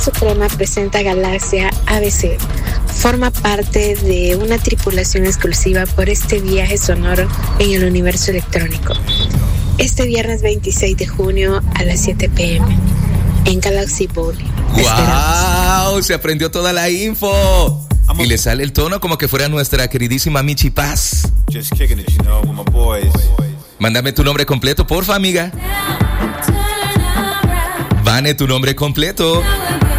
Suprema presenta Galaxia ABC. Forma parte de una tripulación exclusiva por este viaje sonoro en el universo electrónico. Este viernes 26 de junio a las 7 p.m. en Galaxy Bowling. ¡Wow! Se aprendió toda la info. Y le sale el tono como que fuera nuestra queridísima Michi Paz. Mándame tu nombre completo, porfa, amiga. Vane, tu nombre completo.